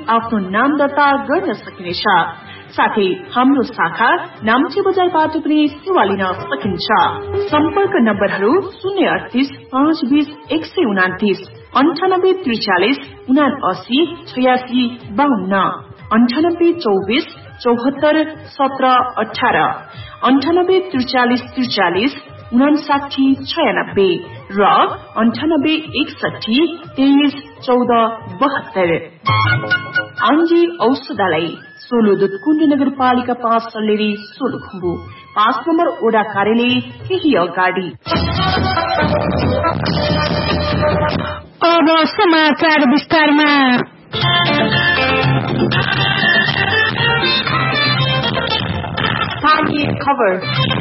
आफ्नो नाम दर्ता गर्न सकिनेछ। साथै हाम्रो शाखा नाम्ची बजारबाट पनि सेवा लिन सकिन्छ। सम्पर्क नम्बरहरू 038 520 129, 98 43 79 86 52, 98 24 74 17 18, 98 43 43 59 96 र 98 61 23 14 72। आंजी औषधालय सोलु दुधकुण्ड नगरपालिका 5 सल्लेरी सोलुखुम्बु 5 नम्बर ओडा कार्यालय केही अगाडि। अब समाचार विस्तारमा। खबर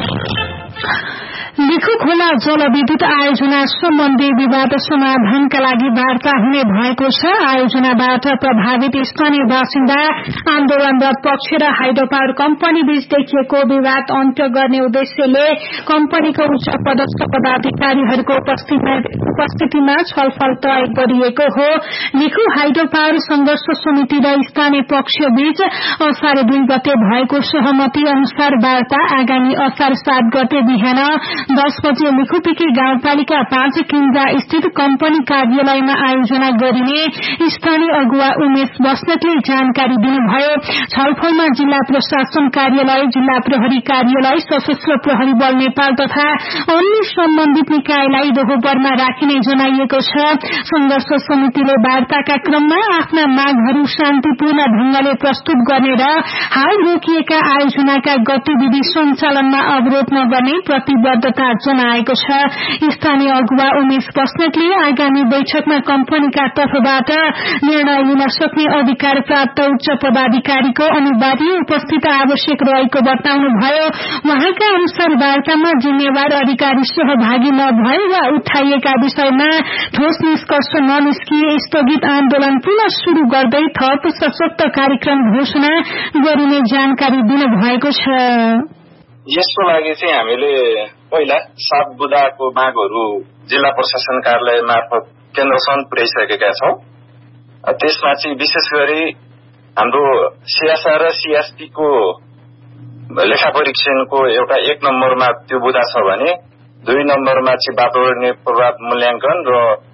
लिखु खोला जलविद्युत आयोजना सम्बन्धी विवाद समाधानका लागि वार्ता हुने भएको छ। आयोजनाबाट प्रभावित स्थानीय बासिन्दा, आन्दोलनरत पक्ष र हाइड्रो पावर कम्पनी बीच देखिएको विवाद अन्त्य गर्ने उद्देश्यले कम्पनीको उच्च पदस्थ पदाधिकारीहरूको उपस्थितिमा छलफल तय गरिएको हो। लिखु हाइड्रो पावर संघर्ष समिति र स्थानीय पक्ष बीच असार 2 गते भएको सहमति अनुसार वार्ता आगामी असार 7 गते बिहान 10 बजे लिखुपिकी गाउँपालिका 5 किन्जा स्थित कम्पनी कार्यालयमा आयोजना गरिने स्थानीय अगुवा उमेश बस्नेतले जानकारी दिनुभयो। छलफलमा जिल्ला प्रशासन कार्यालय, जिल्ला प्रहरी कार्यालय, सशस्त्र प्रहरी बल नेपाल तथा अन्य सम्बन्धित निकायलाई रोहबरमा राखिने जनाइएको छ। संघर्ष समितिले वार्ताका क्रममा आफ्ना मागहरू शान्तिपूर्ण ढंगले प्रस्तुत गर्ने र हाल रोकिएका आयोजनाका गतिविधि सञ्चालनमा अवरोध नगर्ने प्रतिबद्धता जनाएको छ। स्थानीय अगुवा उमेश बस्नेतले आगामी बैठकमा कम्पनीका तर्फबाट निर्णय लिन सक्ने अधिकार प्राप्त उच्च पदाधिकारीको अनिवार्य उपस्थित आवश्यक रहेको बताउनुभयो। उहाँका अनुसार वार्तामा जिम्मेवार अधिकारी सहभागी नभए वा उठाइएका विषयमा ठोस निष्कर्ष ननिस्किए स्थगित आन्दोलन पुनः शुरू गर्दै थप सशक्त कार्यक्रम घोषणा गरिने जानकारी दिनुभएको छ। यसको लागि चाहिँ हामीले पहिला 7 बुँदाको मागहरू जिल्ला प्रशासन कार्यालय मार्फत केन्द्रसम्म पुर्याइसकेका छौं। त्यसमा चाहिँ विशेष गरी हाम्रो सियासा र सीएसपी को लेखा परीक्षणको एउटा 1 नम्बरमा त्यो बुँदा छ भने 2 नम्बरमा चाहिँ वातावरणीय प्रभाव मूल्याङ्कन र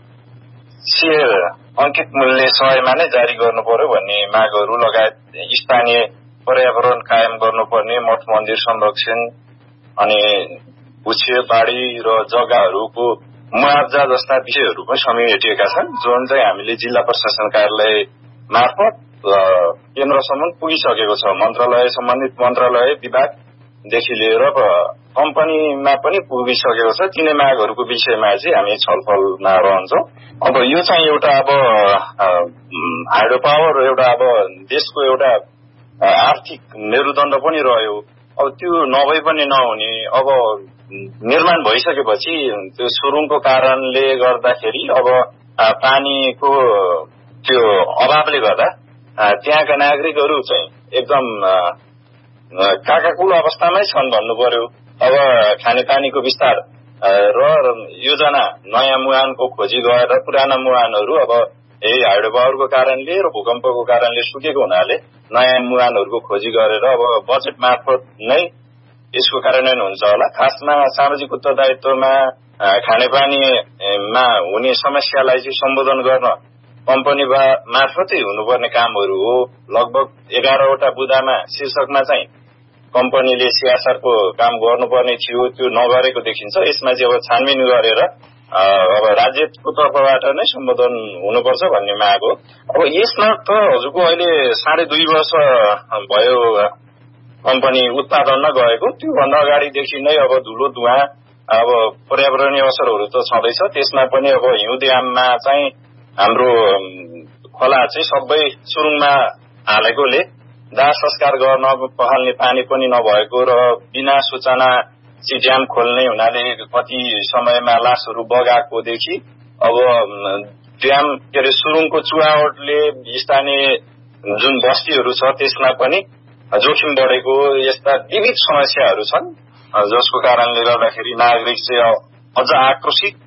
शेयर अंकित मूल्य समयमा नै जारी गर्नु पर्यो भन्ने मागहरू लगायत स्थानीय पर्यावरण कायम गर्नुपर्ने, मठ मन्दिर संरक्षण अनि उछिए बाढी र जग्गाहरूको मुआवजा जस्ता विषयहरू पनि समेटिएका छन्, जुन चाहिँ हामीले जिल्ला प्रशासन कार्यालय मार्फत केन्द्रसम्म पुगिसकेको छ। मन्त्रालय, सम्बन्धित मन्त्रालय विभागदेखि लिएर कम्पनीमा पनि पुगिसकेको छ। तिनै मागहरूको विषयमा चाहिँ हामी छलफलमा रहन्छौं। अब यो चाहिँ एउटा अब हाइड्रो पावर एउटा अब देशको एउटा आर्थिक मेरुदण्ड पनि रह्यो। अब त्यो नभई पनि नहुने, अब निर्माण भइसकेपछि त्यो सुरुङको कारणले गर्दाखेरि अब पानीको त्यो अभावले गर्दा त्यहाँका नागरिकहरू चाहिँ एकदम काकाकुल अवस्थामै छन् भन्नु पर्यो। अब खानेपानीको विस्तार र योजना नयाँ मुहानको खोजी गरेर पुराना मुहानहरू अब यही हाइड्रो पावरको कारणले र भूकम्पको कारणले सुकेको हुनाले नयाँ मुहानहरूको खोजी गरेर अब बजेट मार्फत नै यसको कार्यान्वयन हुन्छ होला। खासमा सामाजिक उत्तरदायित्वमा खानेपानीमा हुने समस्यालाई चाहिँ सम्बोधन गर्न कम्पनी मार्फतै हुनुपर्ने कामहरू हो। लगभग 11वटा बुँदामा शीर्षकमा चाहिँ कम्पनीले सीएसआरको काम गर्नुपर्ने थियो, त्यो नगरेको देखिन्छ। यसमा चाहिँ अब छानबिन गरेर अब राज्यको तर्फबाट नै सम्बोधन हुनुपर्छ भन्ने माग हो। अब यसमा त हजुरको अहिले 2.5 वर्ष भयो कम्पनी उत्पादनमा गएको। त्योभन्दा अगाडिदेखि नै अब धुलो धुवा अब पर्यावरणीय असरहरू त छँदैछ। त्यसमा पनि अब हिउँदयाममा चाहिँ हाम्रो खोला चाहिँ सबै सुरुङमा हालेकोले दाह संस्कार गर्न पखाल्ने पानी पनि नभएको र बिना सूचना चाहिँ ड्याम खोल्ने हुनाले कति समयमा लासहरू बगाएकोदेखि अब ड्याम के अरे सुरुङको चुहावटले स्थानीय जुन बस्तीहरू छ त्यसमा पनि जोखिम बढेको, यस्ता विविध समस्याहरू छन् जसको कारणले गर्दाखेरि नागरिक चाहिँ अझ आक्रोशित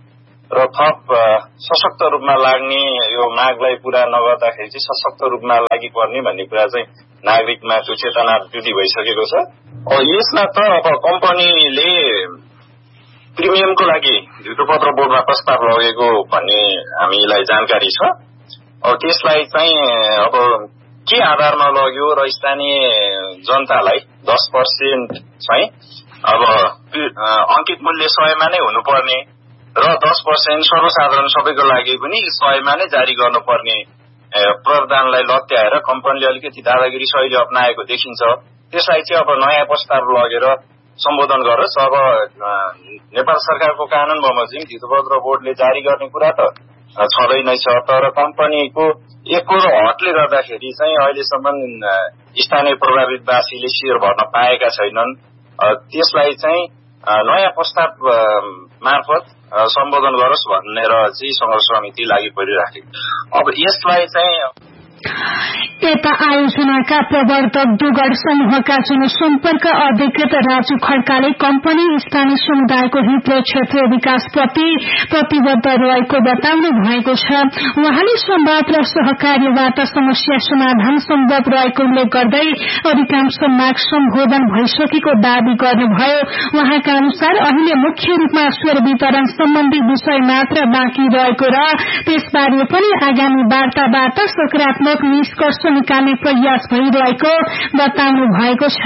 र थप सशक्त रूपमा लाग्ने यो मागलाई पूरा नगर्दाखेरि चाहिँ सशक्त रूपमा लागि पर्ने भन्ने कुरा चाहिँ नागरिकमा त्यो चेतना वृद्धि भइसकेको छ। यसमा त अब कम्पनीले प्रिमियमको लागि धितोपत्र बोर्डमा प्रस्ताव लगेको भन्ने हामीलाई जानकारी छ। त्यसलाई चाहिँ अब के आधारमा लग्यो र स्थानीय जनतालाई 10% चाहिँ अब अंकित मूल्य 100 मा नै हुनुपर्ने र 10% सर्वसाधारण सबैको लागि पनि 100 मा नै जारी गर्नुपर्ने प्रावधानलाई लत्याएर कम्पनीले अलिकति दादागिरी शैली अपनाएको देखिन्छ। त्यसलाई चाहिँ अब नयाँ प्रस्ताव लगेर सम्बोधन गरोस्। अब नेपाल सरकारको कानून बमोजिम धितोपत्र बोर्डले जारी गर्ने कुरा त छँदै नै छ, तर कम्पनीको एकरो हटले गर्दाखेरि चाहिँ अहिलेसम्म स्थानीय प्रभावितवासीले शेयर भर्न पाएका छैनन्। त्यसलाई चाहिँ नयाँ प्रस्ताव मार्फत सम्बोधन गरोस् भनेर चाहिँ संघर्ष समिति लागि परिराखेको। अब यसलाई चाहिँ यता आयोजनाका प्रवर्तक डुगड समूहका जनसम्पर्क अधिकृत राजु खड्काले कम्पनी स्थानीय समुदायको हित र क्षेत्रीय विकासप्रति प्रतिबद्ध रहेको बताउनु भएको छ। उहाँले संवाद र सहकार्यबाट समस्या समाधान सम्भव रहेको उल्लेख गर्दै अधिकांश माग सम्बोधन भइसकेको दावी गर्नुभयो। उहाँका अनुसार अहिले मुख्य रूपमा स्वर वितरण सम्बन्धी विषय मात्र बाँकी रहेको र त्यसबारे पनि आगामी वार्ताबाट सकारात्मक निष्कर्ष निकाल्ने प्रयास भइरहेको बताउनु भएको छ।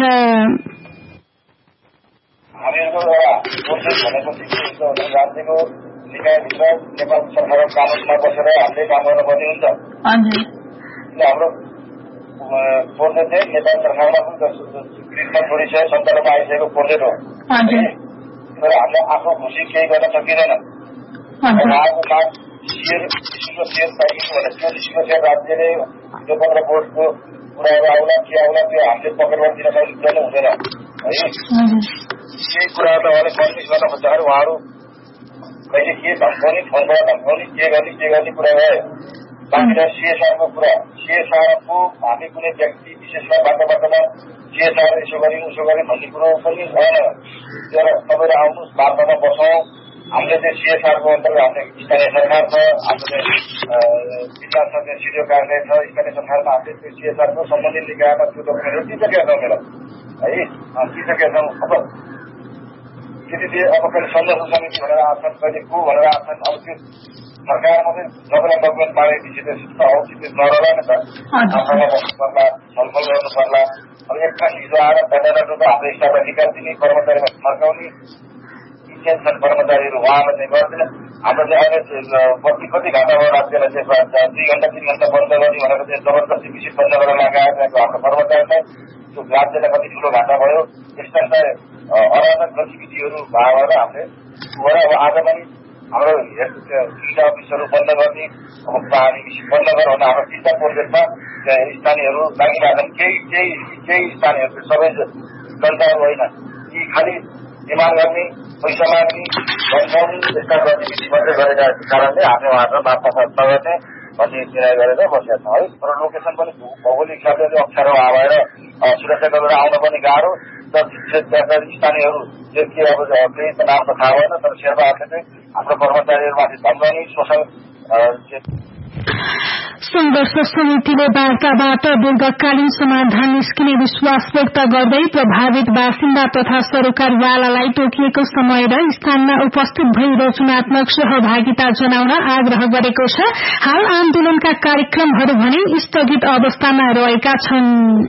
राज्यको निकायभित्र नेपाल सरकारको कानूनमा बसेर हामीले काम गर्नुपर्ने हुन्छ। हाम्रो प्रोजेक्ट चाहिँ नेपाल सरकारमा ग्रिडमा छोडिसकेको सञ्चालनमा आइसकेको प्रोजेक्ट हो, तर हामीले आफ्नो खुसी केही गर्न सकिँदैन। राज्यले धितोपत्र बोर्डको कुराहरू आउला के आउला त्यो हामीले पकेटमा दिन सक्ने कुरा नै हुँदैन है। केही कुराहरू उहाँले कन्भिन्स गर्न खोज्दाखेरि उहाँहरू कहिले के धम्काउने, फोनबाट धम्काउने, के गर्ने कुरा गयो। बाँकी रह्यो सीएसआरको कुरा। सीएसआरको हामी कुनै व्यक्ति विशेषमा बाटोमा सीएसआर यसो गऱ्यौँ उसो गऱ्यौँ भन्ने कुरो पनि भएन। तर तपाईँहरू आउनुहोस्, वार्तामा बसौँ। हामीले चाहिँ सीएसआरको अन्तर्गत हामीले स्थानीय सरकार छ, हामीले जिल्ला सरकार सिडिओ कार्यालय छ, स्थानीय सरकारमा हामीले त्यो सीएसआरको सम्बन्धित निकायमा त्यो डकुमेन्टहरू दिइसकेका छौँ मेडम है, दिइसकेका छौँ। अब त्यति अब कहिले संघर्ष समिति भनेर आछन्, कहिले को भनेर आछन्। अब त्यो सरकारमा चाहिँ सबैलाई डकुमेन्ट पारेपछि त औचित्य नरहला नि त, आफूसँग बस्नु पर्ला, छलफल गर्नु पर्ला। अब एकपास हिजो आएर धन्यवाद हाम्रो स्टाफलाई निकालिदिने, कर्मचारीमा फर्काउने टेन्सन कर्मचारीहरू उहाँलाई चाहिँ गर्दैन। हाम्रो चाहिँ अहिले बत्ती कति घण्टा भयो राज्यलाई चाहिँ 2 घण्टा 3 घण्टा बन्द गर्ने भनेर चाहिँ जबरजस्ती विषय बन्द गरेर लगाएको हाम्रो कर्मचारीलाई त्यो राज्यलाई कति ठुलो घाटा भयो। यस्ता अराजक गतिविधिहरू भएर हामीले अब आज पनि हाम्रो शिक्षा अफिसहरू बन्द गर्ने, अब बन्द गरेर हाम्रो 3टा प्रोजेक्टमा स्थानीयहरू लागिरहेछन्। केही स्थानीयहरू सबै जनताहरू होइन, यी खालि डिमान्ड गर्ने, पैसा माग्ने, भन्छौँ यस्ता गतिविधि मात्रै गरेका कारणले हामीले उहाँहरूलाई वार्तालाप नगर्ने भन्ने निर्णय गरेर बसेका छौँ है। र लोकेसन पनि भौगोलिक हिसाबले अप्ठ्यारो भएर सुरक्षा गरेर आउन पनि गाह्रो। त्यहाँका स्थानीयहरू के अब केही त नाम त थाहा भएन, तर शेर्पाहरूले चाहिँ हाम्रो कर्मचारीहरूमाथि धम्काउने शोषण। संघर्ष समितिले वार्ताबाट दीर्घकालीन समाधान निस्किने विश्वास व्यक्त गर्दै प्रभावित बासिन्दा तथा सरकारवालालाई तोकिएको समय र स्थानमा उपस्थित भई रचनात्मक सहभागिता जनाउन आग्रह गरेको छ। हाल आन्दोलनका कार्यक्रमहरू भने स्थगित अवस्थामा रहेका छन्।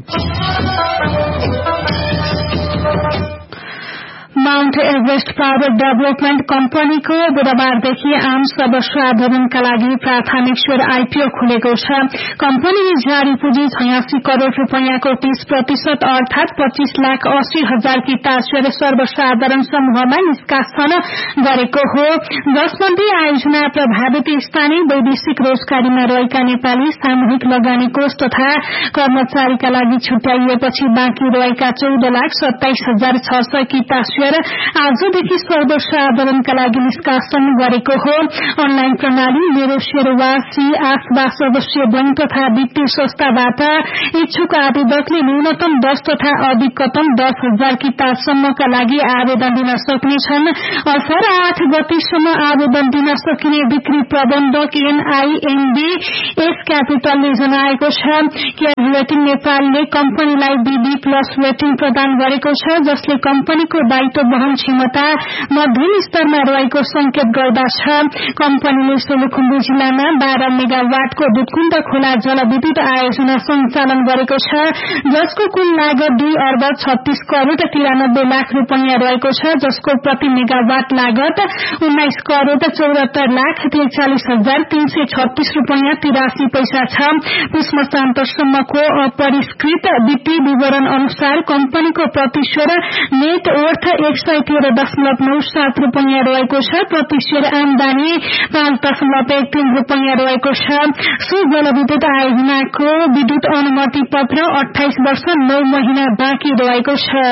माउन्ट एभरेस्ट पावर डेभलपमेन्ट कम्पनीको बुधबारदेखि आम सर्वसाधारणका लागि प्राथमिक शेयर आईपीओ खुलेको छ। कम्पनीले जारी पुँजी 86 करोड़ रूपियाँको 30% अर्थात 25,80,000 किता शेयर सर्वसाधारण समूहमा निष्कासन गरेको हो, जसमध्ये आयोजना प्रभावित स्थानीय वैदेशिक रोजगारीमा रहेका नेपाली सामूहिक लगानी कोष तथा कर्मचारीका लागि छुट्याइएपछि बाँकी रहेका 14,27,600 किता शेयर अनुसार आजदेखि सर्वसाधारणका लागि निष्कासन गरेको हो। अनलाइन प्रणाली मेरो शेरवासी आसपास अवश्य बैंक तथा वित्तीय संस्थाबाट इच्छुक आवेदकले न्यूनतम 10 तथा अधिकतम 10,000 किताबसम्मका लागि आवेदन दिन सक्नेछन्। असार 8 गतेसम्म आवेदन दिन सकिने बिक्री प्रबन्धक NIMB एस क्यापिटलले जनाएको छ। केयर रेटिङ नेपालले कम्पनीलाई BB+ रेटिङ प्रदान गरेको छ, जसले कम्पनीको दायित्व वहन क्षमता मध्यम स्तरमा रहेको संकेत गर्दछ। कम्पनीले सोलुखुम्बु जिल्लामा 12 मेगावाटको दुधकुण्ड खोला जलविद्युत आयोजना सञ्चालन गरेको छ, जसको कुल लागत 2 अर्ब 36 करोड़ 93 लाख रुपैयाँ रहेको छ, जसको प्रति मेगावाट लागत 19 करोड़ 74 लाख 43,336 रुपैयाँ 83 पैसा छ। पुष मसान्तसम्मको अपरिष्कृत वित्तीय विवरण अनुसार कम्पनीको प्रतिशत नेट वर्थ 113.97 रुपैयाँ रहेको छ। प्रतिशत आमदानी 5.13 रुपैयाँ रहेको छ। सो जलविद्युत आयोजनाको विद्युत अनुमति पत्र 28 वर्ष 9 महिना बाँकी रहेको छ।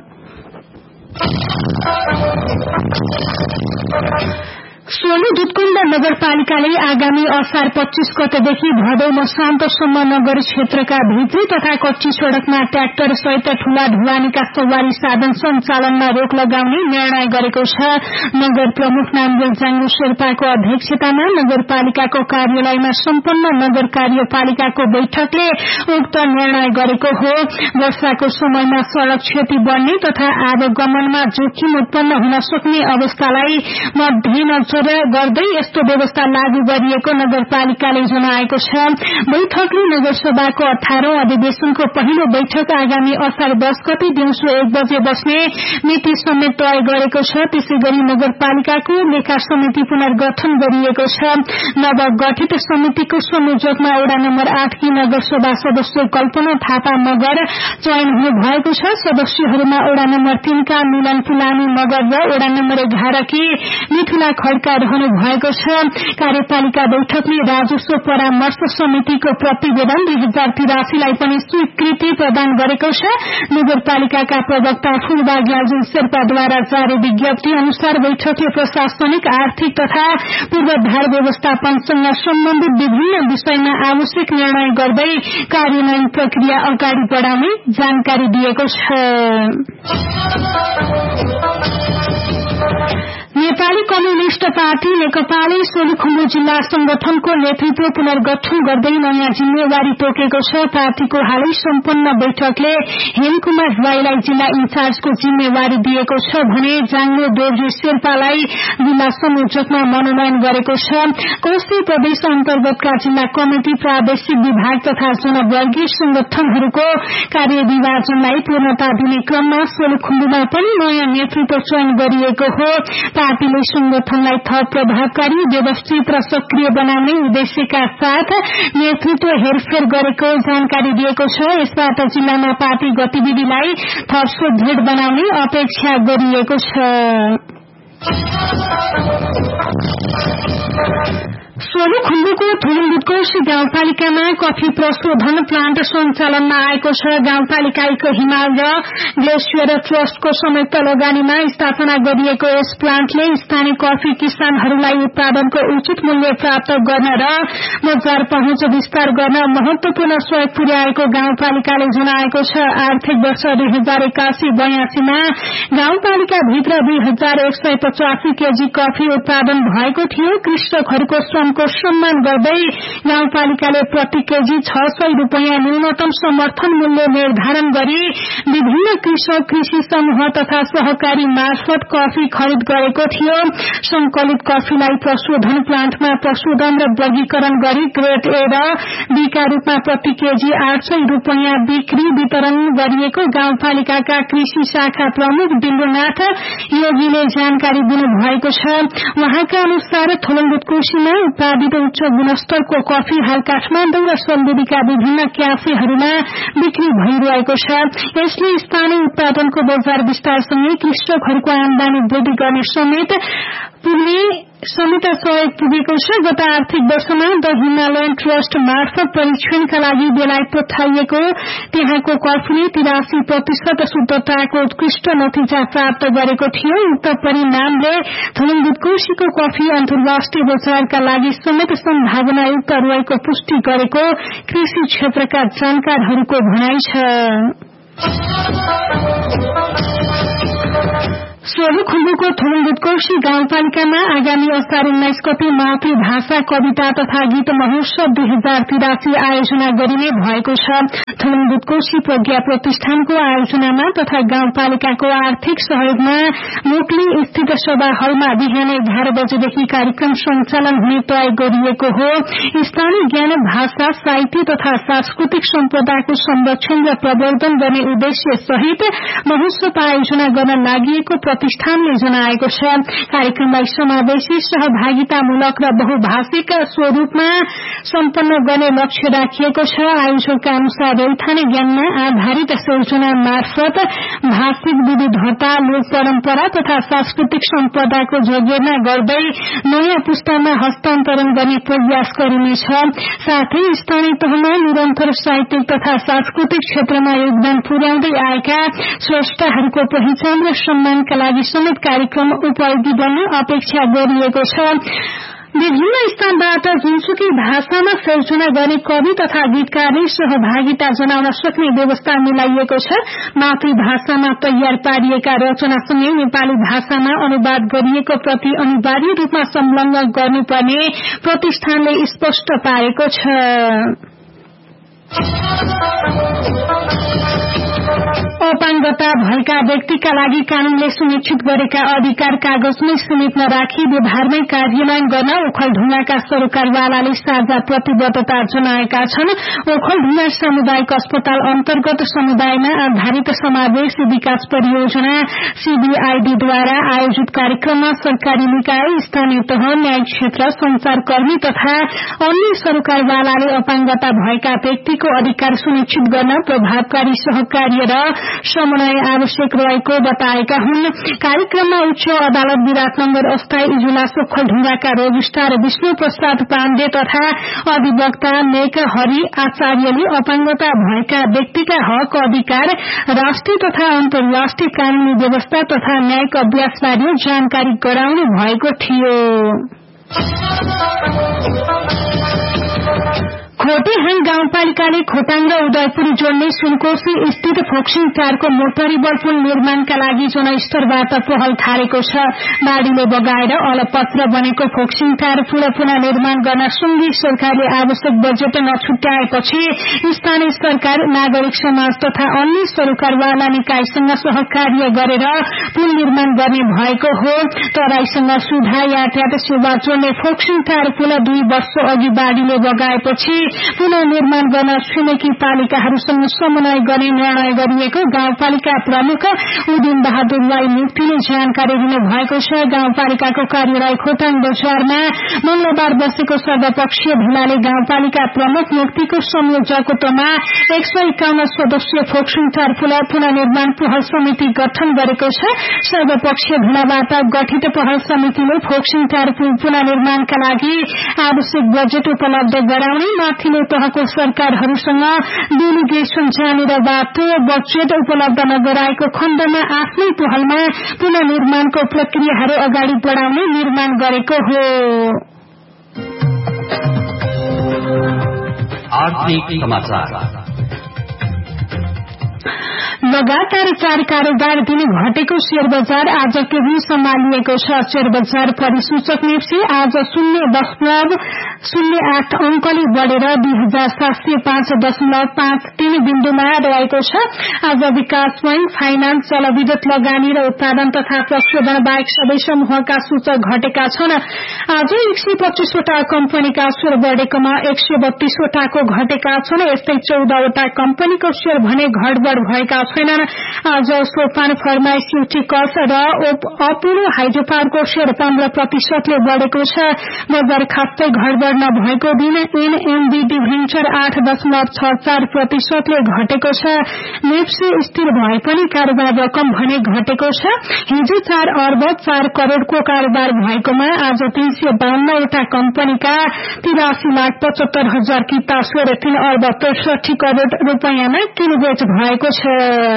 सोलु दुधकुण्ड नगरपालिकाले आगामी असार 25 गतेदेखि भदौ मसान्तसम्म नगर क्षेत्रका भित्री तथा कच्ची सड़कमा ट्र्याक्टर सहित ठूला ढुवानीका सवारी साधन सञ्चालनमा रोक लगाउने निर्णय गरेको छ। नगर प्रमुख नामदेव जाङ्गु शेर्पाको अध्यक्षतामा नगरपालिकाको कार्यालयमा सम्पन्न नगर कार्यपालिकाको बैठकले उक्त निर्णय गरेको हो। वर्षाको समयमा सड़क क्षति बढ्ने तथा आवागमनमा जोखिम उत्पन्न हुन सक्ने अवस्थालाई मध्यनजर गर्दै यस्तो व्यवस्था लागू गरिएको नगरपालिकाले जनाएको छ। बैठकले नगरसभाको 18औं अधिवेशनको पहिलो बैठक आगामी असार 10 गते दिउँसो 1 बजे बस्ने मिति समेत तय गरेको छ। त्यसैगरी नगरपालिकाको लेखा समिति पुनर्गठन गरिएको छ। नवगठित समितिको संयोजकमा वडा नम्बर 8 की नगरसभा सदस्य कल्पना थापा मगर चयन हुनु भएको छ। सदस्यहरूमा वडा नम्बर 3 का मिलन फुलानी मगर र वडा नम्बर 11 की मिथुला खड्का रहनु भएको छ। कार्यपालिका बैठकले राजस्व परामर्श समितिको प्रतिवेदन 2083 लाई पनि स्वीकृति प्रदान गरेको छ। नगरपालिकाका प्रवक्ता फुलबाग लालजुङ शेर्पाद्वारा जारी विज्ञप्ति अनुसार बैठकले प्रशासनिक आर्थिक तथा पूर्वाधार व्यवस्थापनसँग सम्बन्धित विभिन्न विषयमा आवश्यक निर्णय गर्दै कार्यान्वयन प्रक्रिया अगाडि बढाउने जानकारी दिएको छ। नेपाली कम्युनिष्ट पार्टी नेकपाले सोलुखुम्बु जिल्ला संगठनको नेतृत्व पुनर्गठन गर्दै नयाँ जिम्मेवारी तोकेको छ। पार्टीको हालै सम्पन्न बैठकले हेमकुमार राईलाई जिल्ला इन्चार्जको जिम्मेवारी दिएको छ भने जाङ्गो दोर्जे शेर्पालाई जिल्ला संयोजकमा मनोनयन गरेको छ। कोशी प्रदेश अन्तर्गतका जिल्ला कमिटी प्रादेशिक विभाग तथा जनवर्गीय संगठनहरूको कार्यविभाजनलाई पूर्णता दिने क्रममा सोलुखुम्बुमा पनि नयाँ नेतृत्व चयन गरिएको हो। पार्टीले संगठनलाई थप प्रभावकारी, व्यवस्थित र सक्रिय बनाउने उद्देश्यका साथ नेतृत्व हेरफेर गरेको जानकारी दिएको छ। यसबाट जिल्लामा पार्टी गतिविधिलाई थप सुदृढ बनाउने अपेक्षा गरिएको छ। सोलुखुम्बुको थुलुङबुटकोशी गाउँपालिकामा कफी प्रशोधन प्लान्ट सञ्चालनमा आएको छ। गाउँपालिकाको हिमाल र ग्लेसियर ट्रस्टको संयुक्त लगानीमा स्थापना गरिएको यस प्लान्टले स्थानीय कफी किसानहरूलाई उत्पादनको उचित मूल्य प्राप्त गर्न र बजार पहुँच विस्तार गर्न महत्वपूर्ण सहयोग पुर्याएको गाउँपालिकाले जनाएको छ। आर्थिक वर्ष 2081-82 मा गाउँपालिका भित्र 2185 केजी कफी उत्पादन भएको थियो। कृषकहरूको श्रमको सम्मान गर्दै गाउँपालिकाले प्रति केजी 600 रुपैयाँ न्यूनतम समर्थन मूल्य निर्धारण गरी विभिन्न कृषक, कृषि समूह तथा सहकारी मार्फत कफी खरिद गरेको थियो। संकलित कफीलाई प्रशोधन प्लान्टमा प्रशोधन र वर्गीकरण गरी ग्रेड ए र बी का रूपमा प्रति केजी 800 रुपैयाँ बिक्री वितरण गरिएको गाउँपालिकाका कृषि शाखा प्रमुख दिलनाथ योगीले जानकारी दिनुभएको छ। उहाँका अनुसार थोलङ्गुटकोशीमा उत्पादित उच्च गुणस्तरको कफी हाल काठमाडौँ र सलगढीका विभिन्न क्याफेहरूमा बिक्री भइरहेको छ। यसले स्थानीय उत्पादनको बजार विस्तारसँगै कृषकहरूको आमदानी वृद्धि गर्ने समेत पुग्ने समेत सहयोग पुगेको छ। गत आर्थिक वर्षमा द हिमालयन ट्रस्ट मार्फत परीक्षणका लागि बेलायत पठाइएको त्यहाँको कफीले 83% शुद्धताको उत्कृष्ट नतिजा प्राप्त गरेको थियो। उक्त परिणामले थलुङ्गुत कोशीको कफी अन्तर्राष्ट्रिय बजारका लागि समेत सम्भावनायुक्त रहेको पुष्टि गरेको कृषि क्षेत्रका जानकारहरूको भनाइ छ। सोलुखुम्बुको थलुङ्गुत कोशी गाउँपालिकामा आगामी असार 19 गते मातृभाषा कविता तथा गीत महोत्सव 2083 आयोजना गरिने भएको छ। थलुङ्गुत कोशी प्रज्ञा प्रतिष्ठानको आयोजनामा तथा गाउँपालिकाको आर्थिक सहयोगमा मोकली स्थित सभा हलमा बिहान 11 बजेदेखि कार्यक्रम सञ्चालन हुने तय गरिएको हो। स्थानीय ज्ञान, भाषा, साहित्य तथा सांस्कृतिक सम्पदाको संरक्षण र प्रवर्धन गर्ने उद्देश्य सहित महोत्सव आयोजना गर्न लागि प्रतिष्ठानले जनाएको छ। कार्यक्रमलाई समावेशी, सहभागितामूलक र बहुभाषिक स्वरूपमा सम्पन्न गर्ने लक्ष्य राखिएको छ। आयोजकका अनुसार रैथाने ज्ञानमा आधारित योजना मार्फत भाषिक विविधता, लोक परम्परा तथा सांस्कृतिक सम्पदाको जगेर्ना गर्दै नयाँ पुस्तामा हस्तान्तरण गर्ने प्रयास गरिनेछ। साथै स्थानीय तहमा निरन्तर साहित्यिक तथा सांस्कृतिक क्षेत्रमा योगदान पुर्याउँदै आएका स्रष्टाहरूको पहिचान र सम्मानका लागि समेत कार्यक्रम उपयोगी बन्ने अपेक्षा गरिएको छ। विभिन्न स्थानबाट जुनसुकै भाषामा सिर्जना गर्ने कवि तथा गीतकारले सहभागिता जनाउन सक्ने व्यवस्था मिलाइएको छ। मातृभाषामा तयार पारिएका रचनासँगै नेपाली भाषामा अनुवाद गरिएको प्रति अनिवार्य रूपमा संलग्न गर्नुपर्ने प्रतिष्ठानले स्पष्ट पारेको छ। अपाङ्गता भएका व्यक्तिका लागि कानूनले सुनिश्चित गरेका अधिकार कागजमै सीमित नराखी व्यवहारमै कार्यान्वयन गर्न ओखलढुङ्गाका सरोकारवालाले साझा प्रतिबद्धता जनाएका छन्। ओखलढुङ्गा सामुदायिक अस्पताल अन्तर्गत समुदायमा आधारित समावेश विकास परियोजना CBID-द्वारा आयोजित कार्यक्रममा सरकारी निकाय, स्थानीय तह, न्यायिक क्षेत्र, संचारकर्मी तथा अन्य सरोकारवालाले अपाङ्गता भएका व्यक्तिको अधिकार सुनिश्चित गर्न प्रभावकारी सहकार्य र समन्वय आवश्यक रहेको बताएका हुन्। कार्यक्रममा उच्च अदालत विराटनगर अस्थायी इजलास ओखलढुङ्गाका रजिस्ट्रार विष्णु प्रसाद पाण्डे तथा अधिवक्ता मेक हरि आचार्यले अपाङ्गता भएका व्यक्तिका हक, अधिकार, राष्ट्रिय तथा अन्तर्राष्ट्रिय कानूनी व्यवस्था तथा न्यायिक अभ्यासबारे जानकारी गराउनु भएको थियो। खोटेहाङ गाउँपालिकाले खोटाङ र उदयपुर जोड्ने सुनकोशी स्थित फोक्सिङ टारको मोटरीबल पुल निर्माणका लागि जनस्तरबाट पहल थालेको छ। बाढ़ीले बगाएर अलपत्र बनेको फोक्सिङ टार पुनः निर्माण गर्न सुङ्गी सरकारले आवश्यक बजेट नछुट्याएपछि स्थानीय सरकार, नागरिक समाज तथा अन्य सरोकारवाला निकायसँग सहकार्य गरेर पुल निर्माण गर्ने भएको हो। तराईसँग सुधा यातायात सेवा जोड्ने फोक्सिङ टार पुल 2 वर्ष अघि बाढ़ीले बगाएपछि पुनः निर्माण गर्न छिमेकी पालिकाहरूसँग समन्वय गर्ने निर्णय गरिएको गाउँपालिका प्रमुख उदिन बहादुर राई मुक्तिले जानकारी दिनुभएको छ। गाउँपालिकाको कार्यालय खोटाङ बजारमा मंगलबार बसेको सर्वपक्षीय भेलाले गाउँपालिका प्रमुख मुक्तिको संयोजकत्वमा 151 सदस्यीय फोक्सिङ टार पुल पुनः निर्माण पहल समिति गठन गरेको छ। सर्वपक्षीय भेलाबाट गठित पहल समितिले फोक्सिङ टार पुल पुनः निर्माणका लागि आवश्यक बजेट उपलब्ध गराउने, माथिल्लो तहको सरकारहरूसँग डेलिगेशन जाने र बाटो बजेट उपलब्ध नगराएको खण्डमा आफ्नै पहलमा पुनः निर्माणको प्रक्रियाहरू अगाडि बढाउने निर्माण गरेको हो। आर्थिक समाचार। लगातार 4 कारोबार दिन घटेको शेयर बजार आज केही सम्हालिएको छ। शेयर बजार परिसूचक नेप्से आज 0.08 अंकले बढ़ेर 2705.53 बिन्दुमा रहेको छ। आज विकास बैंक, फाइनान्स, जलविद्युत लगानी र उत्पादन तथा प्रशोधन बाहेक सबै समूहका सूचक घटेका छन्। आज 125 वटा कम्पनीका शेयर बढ़ेकोमा 132 वटाको घटेका छन्। यस्तै 14 वटा कम्पनीको शेयर भने घटबढ़ भएका छन्। छैनन्। आज सोपान फार्मास्युटिकल्स र अपोलो हाइड्रोपावरको शेयर 15% बढ़ेको छ। बजार खासै घटबढ नभएको दिन एनएमबी डिभेन्चर 8.64% घटेको छ। नेप्से स्थिर भए पनि कारोबार रकम भने घटेको छ। हिजो 4 अर्ब 4 करोड़को कारोबार भएकोमा आज 352 वटा कम्पनीका 83,75,000 किता शेयर 3 अर्ब 63 करोड़ रूपैयाँमा किनबेच भएको छ।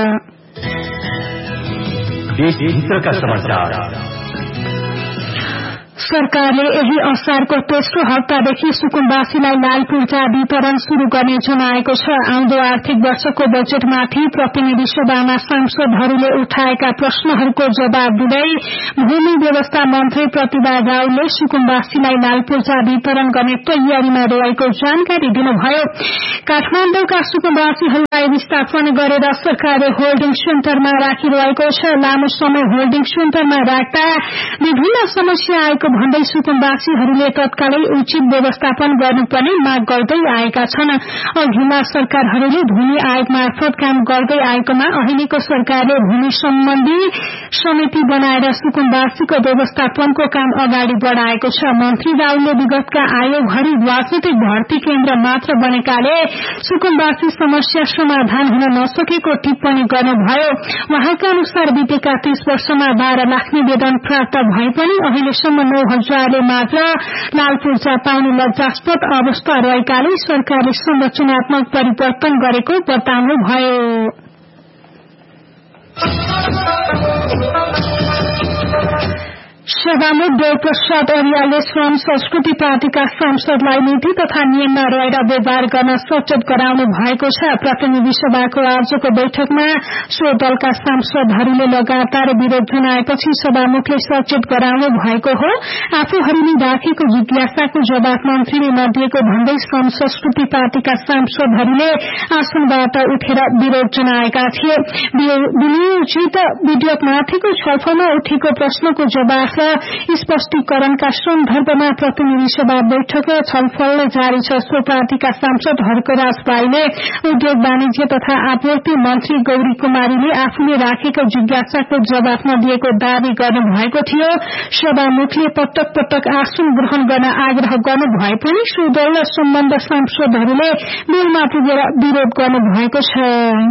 सरकारले यही असारको तेस्रो हप्तादेखि सुकुम्बासीलाई लाल पूर्जा वितरण शुरू गर्ने जनाएको छ। आउँदो आर्थिक वर्षको बजेटमाथि प्रतिनिधि सभामा सांसदहरूले उठाएका प्रश्नहरूको जवाब दिँदै भूमि व्यवस्था मन्त्री प्रतिभा रावलले सुकुम्बासीलाई लाल पूर्जा वितरण गर्ने तयारीमा रहेको जानकारी दिनुभयो। काठमाडौँका सुकुम्बासीहरूलाई विस्थापन गरेर सरकारले होल्डिङ सेन्टरमा राखिरहेको छ। लामो समय होल्डिङ सेन्टरमा राख्दा विभिन्न समस्या आएको भन्दै सुकुम्बासीहरूले तत्कालै उचित व्यवस्थापन गर्नुपर्ने माग गर्दै आएका छन्। अघिल्ला सरकारहरूले भूमि आयोग मार्फत काम गर्दै आएकोमा अहिलेको सरकारले भूमि सम्बन्धी समिति बनाएर सुकुम्बासीको व्यवस्थापनको काम अगाडि बढ़ाएको छ। मन्त्री रावलले विगतका आयोगहरू राजनीतिक भर्ती केन्द्र मात्र बनेकाले सुकुम्बासी समस्या समाधान हुन नसकेको टिप्पणी गर्नुभयो। वहाँका अनुसार बितेका 30 वर्षमा 12 लाख निवेदन प्राप्त भए पनि अहिलेसम्म 9,000ले मात्र लाल पूर्जा पाउने लज्जास्पद अवस्था रहेकाले सरकारले संरचनात्मक परिवर्तन गरेको बताउनुभयो। सभामुख देवप्रसाद अर्यालले श्रम संस्कृति पार्टीका सांसदलाई नीति तथा नियममा रहेर व्यवहार गर्न सचेत गराउनु भएको छ। प्रतिनिधि सभाको आजको बैठकमा सो दलका सांसदहरूले लगातार विरोध जनाएपछि सभामुखले सचेत गराउनु भएको हो। आफूहरूले राखेको जिज्ञासाको जवाब मन्त्रीले नदिएको भन्दै श्रम संस्कृति पार्टीका सांसदहरूले आसनबाट उठेर विरोध जनाएका थिए। विनियोजित विधेयकमाथिको छलफलमा उठेको प्रश्नको जवाब स्पष्टीकरणका सन्दर्भमा प्रतिनिधि सभा बैठक छलफल जारी छ। सो पार्टीका सांसद हर्कराज पाईले उद्योग वाणिज्य तथा आपूर्ति मन्त्री गौरी कुमारीले आफूले राखेको जिज्ञासाको जवाब नदिएको दावी गर्नुभएको थियो। सभामुखले पटक पटक आसन ग्रहण गर्न आग्रह गर्नु भए पनि सो दल र सम्बन्ध सांसदहरूले बिलमा पुगेर विरोध गर्नुभएको छ।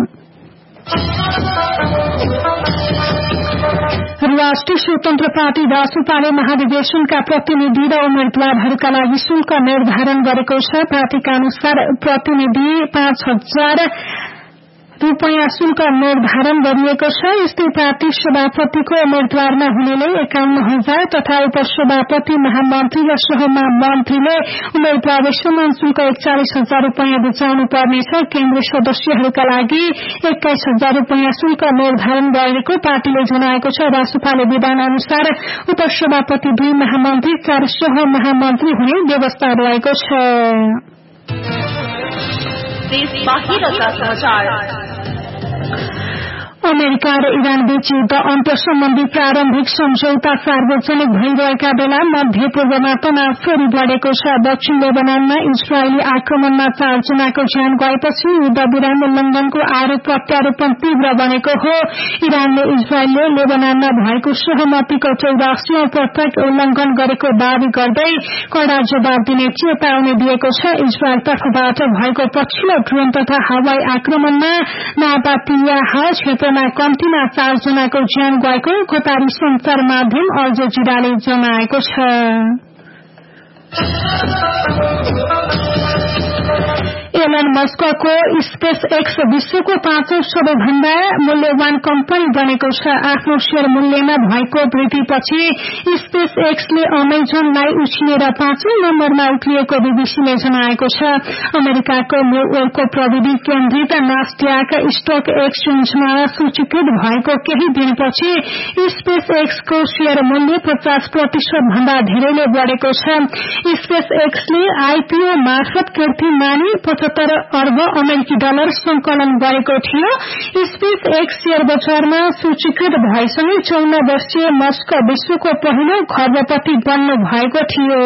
राष्ट्रिय स्वतन्त्र पार्टी रासोपाले महाधिवेशनका प्रतिनिधि र उम्मेद्वारहरूका लागि शुल्क निर्धारण गरेको छ। पार्टीका अनुसार प्रतिनिधि 5,000 रूपैयाँ शुल्क निर्धारण गरिएको छ। यस्तै पार्टी सभापतिको उम्मेद्वारमा हुनेले 51,000 तथा उपसभापति महामन्त्री र सहमन्त्रीले उम्मेद्वारले समान शुल्क 41,000 रूपैयाँ बुझाउनु पर्नेछ। केन्द्रीय सदस्यहरूका लागि 21,000 रूपैयाँ शुल्क निर्धारण गरेको पार्टीले जनाएको छ। रासोपाले विधान अनुसार उपसभापति 2 महामन्त्री 4 सहमन्त्री हुने व्यवस्था रहेको छ। अमेरिका र इरान बीच युद्ध अन्त्य सम्बन्धी प्रारम्भिक सम्झौता सार्वजनिक भइरहेका बेला मध्य पूर्वमा तनाव फेरि बढ़ेको छ। दक्षिण लेबनानमा इजरायली आक्रमणमा 4 जनाको ज्यान गएपछि युद्ध विराम उल्लंघनको आरोप प्रत्यारोपण तीव्र बनेको हो। इरानले इजरायलले लेबनानमा भएको सहमतिको 84औं पटक उल्लंघन गरेको दावी गर्दै कड़ा जवाब दिने चेतावनी दिएको छ। इजरायल तर्फबाट भएको पछिल्लो ड्रोन तथा हवाई आक्रमणमा नाबातियाह क्षेत्रमा कम्तीमा 4 जनाको ज्यान गएको कतारी संचार माध्यम अल जजिराले जनाएको छ। एलन मस्कको स्पेस एक्स विश्वको 5औं सबैभन्दा मूल्यवान कम्पनी बनेको छ। आफ्नो शेयर मूल्यमा भएको वृद्धिपछि स्पेस एक्सले अमेजनलाई उछिनेर 5औं नम्बरमा उक्लिएको बीबीसीले जनाएको छ। अमेरिकाको न्यूयोर्कको प्रविधि केन्द्रित नास्ड्याक स्टक एक्सचेन्जमा सूचीकृत भएको केही दिनपछि स्पेस एक्सको शेयर मूल्य 50% भन्दा धेरैले बढ़ेको छ। स्पेस एक्सले आईपीओ मार्फत कीर्तिमानी 75 अर्ब अमेरिकी डलर संकलन गरेको थियो। स्पेस एक्स शेयर बजारमा सूचीकृत भएसँगै 54 वर्षीय मस्क विश्वको पहिलो खर्बपति बन्नु भएको थियो।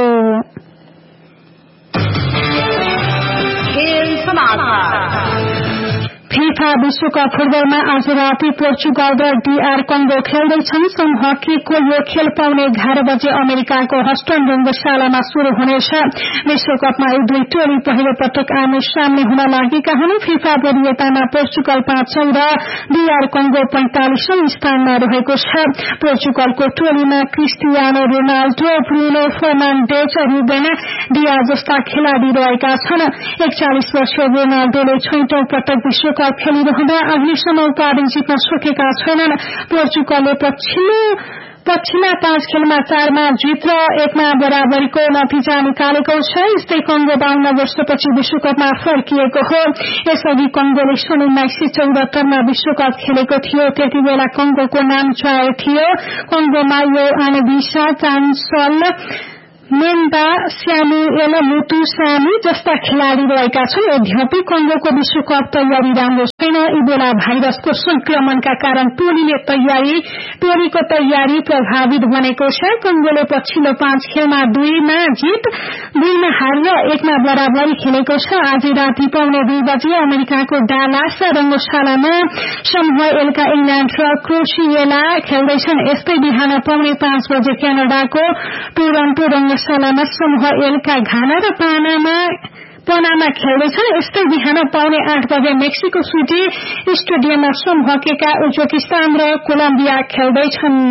फिफा विश्वकप फुटबलमा आज राति पोर्चुगल र DR कङ्गो खेल्दैछन्। समूह केको यो खेल पाउने 11 बजे अमेरिकाको हस्टन रंगशालामा शुरू हुनेछ। विश्वकपमा यी दुई टोली पहिलो पटक आमने सामने हुन लागेका हुन्। फिफा वरियतामा पोर्चुगल 5औं र DR कङ्गो 45औं स्थानमा रहेको छ। पोर्चुगलको टोलीमा Cristiano Ronaldo, Bruno फर्नान्डेज, Reuben Diaz जस्ता खेलाड़ी रहेका छन्। 41 वर्षीय रोनाल्डोले 6औं पटक विश्वकप खेलिरहँदा अहिलेसम्म उपाधि जित्न सकेका छैनन्। पोर्चुगलले पछिल्ला 5 खेलमा 4मा जित र 1मा बराबरीको नतिजा निकालेको छ। यस्तै कङ्गो 52 वर्षपछि विश्वकपमा फर्किएको हो। यसअघि कङ्गोले सन् 1974 मा विश्वकप खेलेको थियो। त्यति बेला कङ्गोको नाम चाय थियो। कङ्गोमा यो आनबिसा, चान्सल, मेन्दा, स्यामुएल मुतुसामी जस्ता खेलाड़ी रहेका छन्। यद्यपि कङ्गोको विश्वकप तयारी राम्रो छैन। इबोला भाइरसको संक्रमणका कारण टोलीको तयारी प्रभावित बनेको छ। कङ्गोले पछिल्लो 5 खेलमा 2मा जित, 2मा हार र 1मा बराबरी खेलेको छ। आज राति पाउने 2 बजे अमेरिकाको डालास रंगशालामा समूह एलका इंग्ल्याण्ड र क्रोएसिया खेल्दैछन्। यस्तै बिहान पाउने 5 बजे क्यानाडाको टोरन्टो रंगशालामा समूह एलका घाना र पनामा खेल्दैछन्। यस्तै बिहान पाउने 8 बजे मेक्सिको सिटी स्टेडियममा समूह केका उज्बेकिस्तान र कोलम्बिया खेल्दैछन्।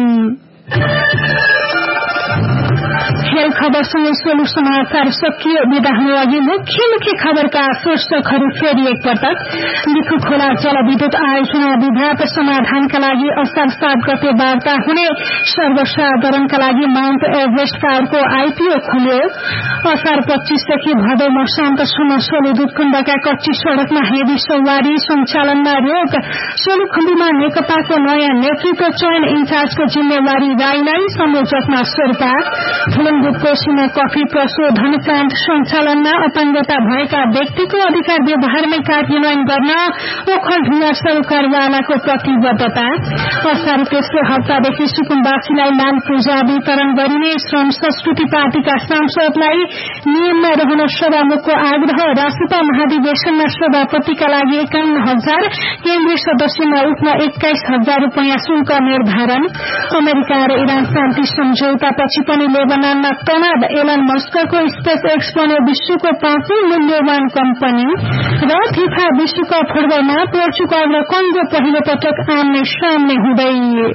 खेल खबरसँगै सोलु समाचार सकियो। विदा हुनु अघि मुख्य खबरका शीर्षकहरू फेरि एकपटक। लिखु खोला जलविद्युत आयोजना विवाद समाधानका लागि असार 7 गते वार्ता हुने। सर्वसाधारणका लागि माउन्ट एभरेस्ट पावरको आईपीओ खुल्यो। असार 25 देखि भदौ मसान्तसम्म सोलु दुधकुण्डका कच्ची सड़कमा हेभी सवारी सञ्चालनमा रोक। सोलुखुम्बीमा नेकपाको नयाँ नेतृत्व चयन, इन्चार्जको जिम्मेवारी राईलाई, संयोजकमा शेर्पा। फुलुङबुकको सीमा कफी प्रशोधन प्लान्ट सञ्चालनमा अपाङ्गता भएका व्यक्तिको अधिकार व्यवहारमै कार्यान्वयन गर्न ओखलढुङ्गा सरकारवालाको प्रतिबद्धता। असार तेस्रो हप्तादेखि सुकुम्बासीलाई लाल पूजा वितरण गरिने। श्रम संस्कृति पार्टीका सांसदलाई नियममा रहन सभामुखको आग्रह। राष्ट्रिय महाधिवेशनमा सभापतिका लागि 51,000, केन्द्रीय सदस्यमा उठ्न 21,000 रूपियाँ शुल्क निर्धारण। अमेरिका र इरान शान्ति सम्झौतापछि पनि लेबनानमा तनाव। एलन मस्कको स्पेस एक्स बन्यो विश्वको 5औं मूल्यवान कम्पनी। र फिफा विश्वकप फुटबलमा पोर्चुगल र कङ्गो पहिलो पटक आम्ने सामने हुँदै।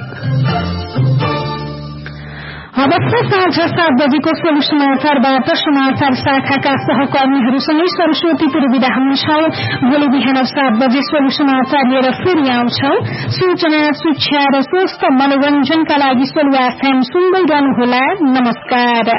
अब साँझ 7 बजेको सोलु समाचारबाट समाचार शाखाका सहकर्मीहरूसँगै सरस्वती विदा हुन्छौ। भोलि बिहान 7 बजे सोलु समाचार लिएर फेरि आउँछौ। सूचना, शिक्षा र स्वस्थ मनोरञ्जनका लागि सोलु FM सुन्दै रहनुहोला। नमस्कार।